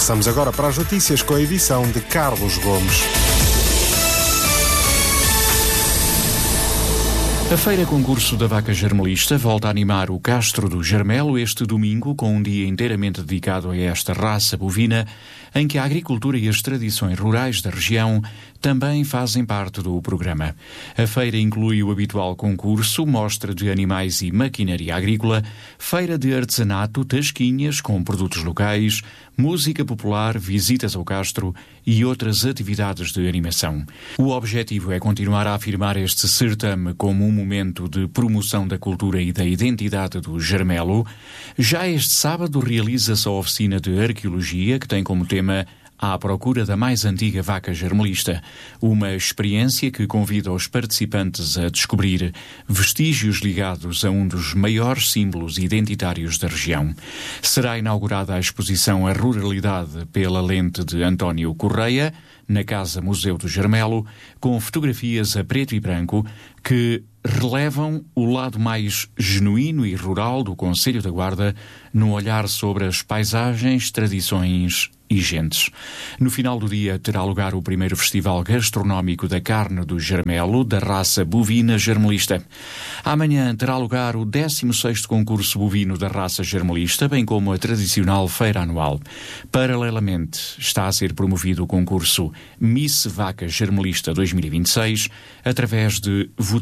Passamos agora para as notícias com a edição de Carlos Gomes. A Feira Concurso da Vaca Germelista volta a animar o Castro do Germelo este domingo com um dia inteiramente dedicado a esta raça bovina, em que a agricultura e as tradições rurais da região também fazem parte do programa. A feira inclui o habitual concurso, mostra de animais e maquinaria agrícola, feira de artesanato, tasquinhas com produtos locais, música popular, visitas ao Castro e outras atividades de animação. O objetivo é continuar a afirmar este certame como um momento de promoção da cultura e da identidade do Germelo. Já este sábado realiza-se a oficina de arqueologia, que tem como tema À Procura da Mais Antiga Vaca Germelista, uma experiência que convida os participantes a descobrir vestígios ligados a um dos maiores símbolos identitários da região. Será inaugurada a exposição A Ruralidade pela lente de António Correia, na Casa Museu do Germelo, com fotografias a preto e branco que relevam o lado mais genuíno e rural do Concelho da Guarda no olhar sobre as paisagens, tradições e gentes. No final do dia terá lugar o primeiro Festival Gastronómico da Carne do Germelo, da raça bovina germelista. Amanhã terá lugar o 16º concurso bovino da raça germelista, bem como a tradicional feira anual. Paralelamente, está a ser promovido o concurso Miss Vaca Germelista 2026, através de